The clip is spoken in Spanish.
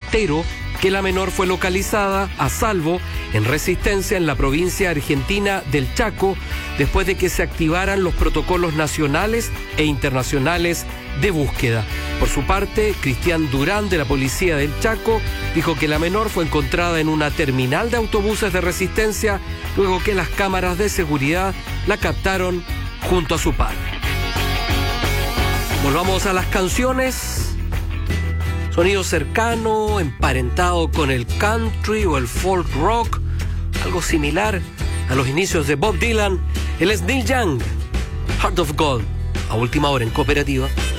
reitero que la menor fue localizada a salvo en Resistencia, en la provincia argentina del Chaco, después de que se activaran los protocolos nacionales e internacionales de búsqueda. Por su parte, Cristian Durán, de la policía del Chaco, dijo que la menor fue encontrada en una terminal de autobuses de Resistencia, luego que las cámaras de seguridad la captaron junto a su padre. Volvamos a las canciones. Sonido cercano, emparentado con el country o el folk rock, algo similar a los inicios de Bob Dylan. Él es Neil Young, Heart of Gold, a última hora en Cooperativa.